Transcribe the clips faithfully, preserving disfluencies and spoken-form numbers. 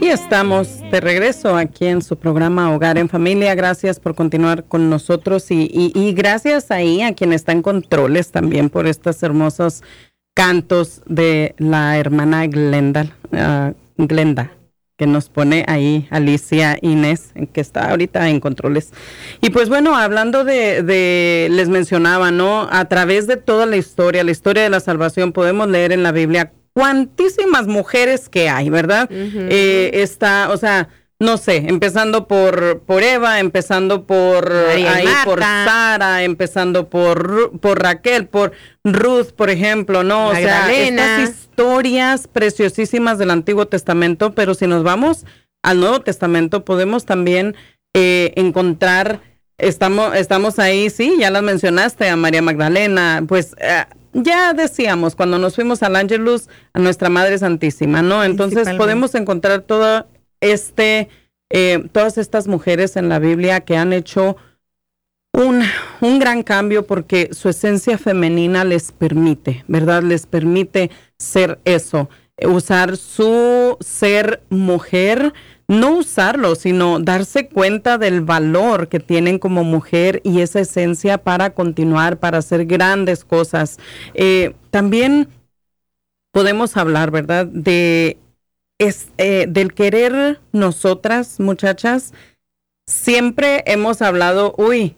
Y estamos de regreso aquí en su programa Hogar en Familia. Gracias por continuar con nosotros y, y, y gracias ahí a quien está en controles también por estos hermosos cantos de la hermana Glenda, uh, Glenda, que nos pone ahí Alicia Inés, que está ahorita en controles. Y pues bueno, hablando de, de, les mencionaba, ¿no? A través de toda la historia, la historia de la salvación, podemos leer en la Biblia cuantísimas mujeres que hay, ¿verdad? Uh-huh. Eh, está, o sea, no sé, empezando por, por Eva, empezando por, ahí, por Sara, empezando por, por Raquel, por Ruth, por ejemplo, ¿no? O sea, estas historias preciosísimas del Antiguo Testamento, pero si nos vamos al Nuevo Testamento, podemos también eh, encontrar, estamos, estamos ahí, sí, ya las mencionaste, a María Magdalena, pues... Eh, ya decíamos, cuando nos fuimos al Ángelus, a nuestra Madre Santísima, ¿no? Entonces podemos encontrar todo este, eh, todas estas mujeres en la Biblia que han hecho un, un gran cambio porque su esencia femenina les permite, ¿verdad? Les permite ser eso, usar su ser mujer, no usarlo, sino darse cuenta del valor que tienen como mujer y esa esencia para continuar, para hacer grandes cosas. Eh, también podemos hablar, ¿verdad?, de es, eh, del querer nosotras, muchachas. Siempre hemos hablado, uy,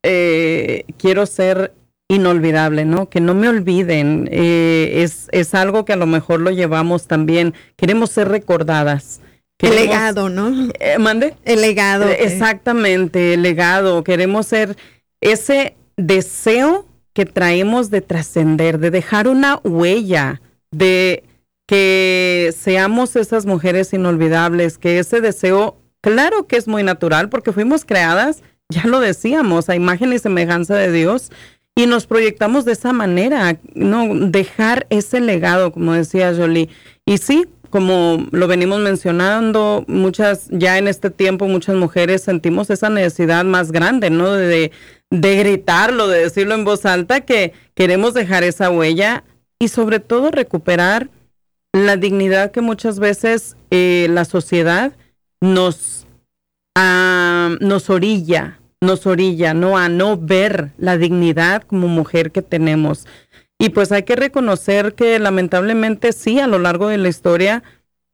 eh, quiero ser inolvidable, ¿no? Que no me olviden. Eh, es, es algo que a lo mejor lo llevamos también. Queremos ser recordadas. Queremos, el legado, ¿no? Eh, ¿Mande? El legado. Eh, exactamente, el legado. Queremos ser ese deseo que traemos de trascender, de dejar una huella, de que seamos esas mujeres inolvidables, que ese deseo, claro que es muy natural, porque fuimos creadas, ya lo decíamos, a imagen y semejanza de Dios, y nos proyectamos de esa manera, ¿no? Dejar ese legado, como decía Jolie. Y sí, como lo venimos mencionando, muchas, ya en este tiempo, muchas mujeres sentimos esa necesidad más grande, ¿no? De, de gritarlo, de decirlo en voz alta, que queremos dejar esa huella y sobre todo recuperar la dignidad que muchas veces eh, la sociedad nos, uh, nos orilla, nos orilla, ¿no? A no ver la dignidad como mujer que tenemos. Y pues hay que reconocer que lamentablemente sí, a lo largo de la historia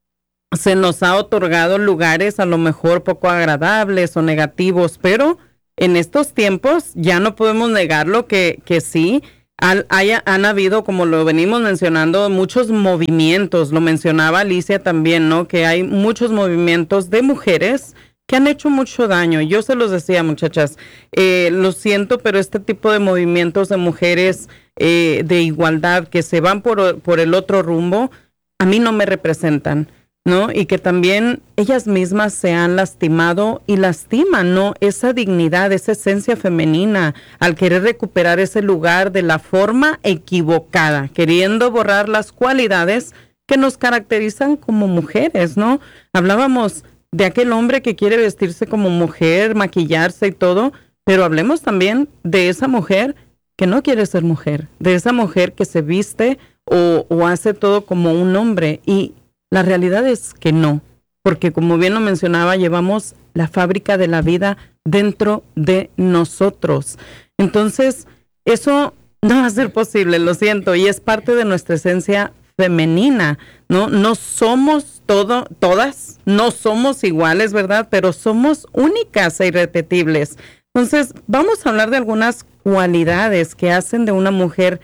se nos ha otorgado lugares a lo mejor poco agradables o negativos, pero en estos tiempos ya no podemos negarlo que, que sí, han, haya, han habido, como lo venimos mencionando, muchos movimientos, lo mencionaba Alicia también, ¿no? Que hay muchos movimientos de mujeres que han hecho mucho daño. Yo se los decía, muchachas, eh, lo siento, pero este tipo de movimientos de mujeres eh, de igualdad que se van por, por el otro rumbo, a mí no me representan, ¿no? Y que también ellas mismas se han lastimado y lastiman, ¿no? Esa dignidad, esa esencia femenina, al querer recuperar ese lugar de la forma equivocada, queriendo borrar las cualidades que nos caracterizan como mujeres, ¿no? Hablábamos de aquel hombre que quiere vestirse como mujer, maquillarse y todo, pero hablemos también de esa mujer que no quiere ser mujer, de esa mujer que se viste o, o hace todo como un hombre, y la realidad es que no, porque como bien lo mencionaba, llevamos la fábrica de la vida dentro de nosotros. Entonces, eso no va a ser posible, lo siento, y es parte de nuestra esencia femenina, ¿no? No somos todo, todas, no somos iguales, ¿verdad? Pero somos únicas e irrepetibles. Entonces, vamos a hablar de algunas cualidades que hacen de una mujer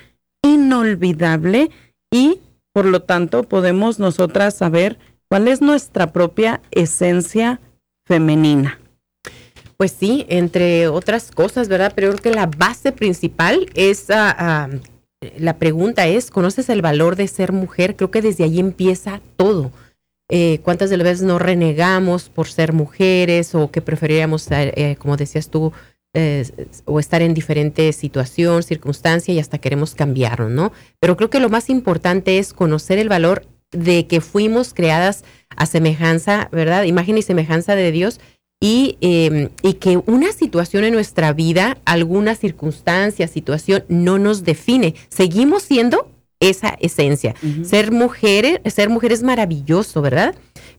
inolvidable y, por lo tanto, podemos nosotras saber cuál es nuestra propia esencia femenina. Pues sí, entre otras cosas, ¿verdad? Pero creo que la base principal es... Uh, uh, la pregunta es, ¿conoces el valor de ser mujer? Creo que desde ahí empieza todo. Eh, ¿Cuántas de las veces nos renegamos por ser mujeres o que preferiríamos, eh, como decías tú, eh, o estar en diferentes situaciones, circunstancias y hasta queremos cambiarlo, ¿no? Pero creo que lo más importante es conocer el valor de que fuimos creadas a semejanza, ¿verdad? Imagen y semejanza de Dios. Y, eh, y que una situación en nuestra vida, alguna circunstancia, situación, no nos define. Seguimos siendo esa esencia. Uh-huh. Ser mujeres, ser mujer es maravilloso, ¿verdad?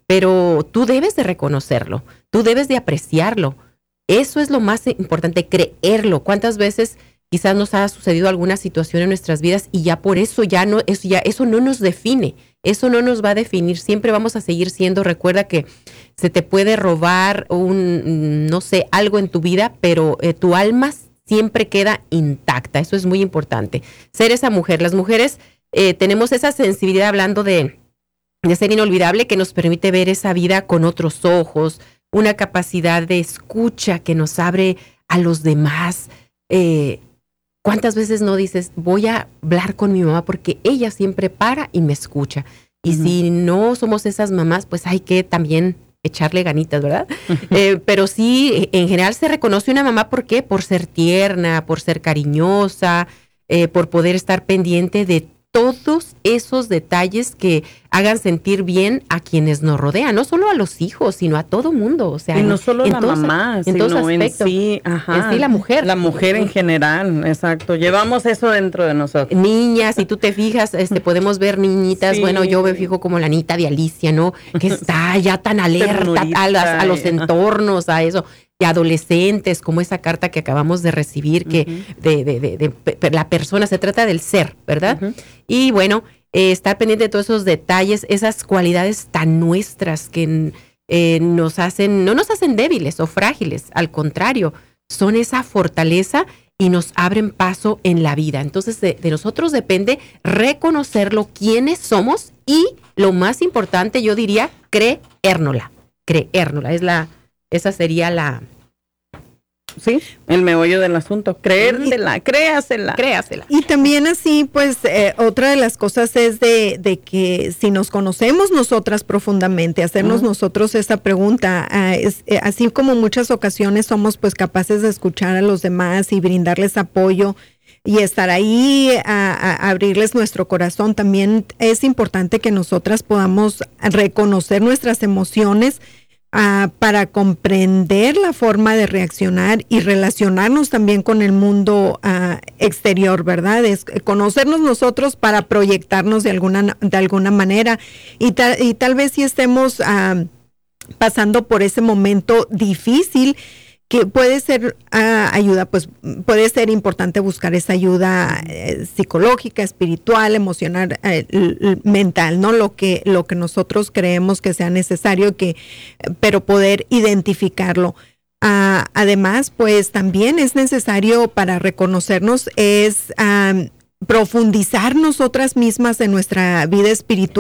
pero tú debes de reconocerlo, tú debes de apreciarlo. Eso es lo más importante, creerlo. ¿Cuántas veces quizás nos ha sucedido alguna situación en nuestras vidas y ya por eso ya no, eso ya, eso no nos define, eso no nos va a definir, siempre vamos a seguir siendo, recuerda que se te puede robar un, no sé, algo en tu vida, pero eh, tu alma siempre queda intacta, eso es muy importante. Ser esa mujer, las mujeres eh, tenemos esa sensibilidad hablando de, de ser inolvidable que nos permite ver esa vida con otros ojos, una capacidad de escucha que nos abre a los demás. Eh, ¿Cuántas veces no dices, voy a hablar con mi mamá porque ella siempre para y me escucha? Y uh-huh. si no somos esas mamás, pues hay que también echarle ganitas, ¿verdad? eh, pero sí, en general se reconoce una mamá, ¿por qué? Por ser tierna, por ser cariñosa, eh, por poder estar pendiente de todos esos detalles que hagan sentir bien a quienes nos rodean, no solo a los hijos, sino a todo mundo. O sea, y no solo en la todos, mamá, en sino todos en aspectos. sí, ajá, en sí la mujer. La mujer en general, exacto. Llevamos eso dentro de nosotros. Niñas, si tú te fijas, este, podemos ver niñitas, sí. Bueno, yo me fijo como la niñita de Alicia, ¿no? Que está ya tan alerta a, las, a los entornos, a eso. Y adolescentes, como esa carta que acabamos de recibir, que uh-huh. de, de, de, de, de la persona, se trata del ser, ¿verdad? Uh-huh. Y bueno, eh, estar pendiente de todos esos detalles, esas cualidades tan nuestras que eh, nos hacen, no nos hacen débiles o frágiles, al contrario, son esa fortaleza y nos abren paso en la vida. Entonces, de, de nosotros depende reconocerlo, quiénes somos y, lo más importante, yo diría, creérnosla, creérnosla, es la... Esa sería la... Sí, el meollo del asunto. Creérsela, créasela. Créasela. Y también así, pues, eh, otra de las cosas es de, de que si nos conocemos nosotras profundamente, hacernos uh-huh. nosotros esa pregunta, uh, es, eh, así como muchas ocasiones somos pues capaces de escuchar a los demás y brindarles apoyo y estar ahí a, a abrirles nuestro corazón, también es importante que nosotras podamos reconocer nuestras emociones, Uh, para comprender la forma de reaccionar y relacionarnos también con el mundo uh, exterior, ¿verdad? Es conocernos nosotros para proyectarnos de alguna, de alguna manera y, ta- y tal vez si estemos uh, pasando por ese momento difícil, que puede ser uh, ayuda, pues puede ser importante buscar esa ayuda eh, psicológica, espiritual, emocional, eh, l- l- mental, ¿no? Lo que, lo que nosotros creemos que sea necesario, que, pero poder identificarlo. Uh, además, pues también es necesario para reconocernos, es um, profundizar nosotras mismas en nuestra vida espiritual.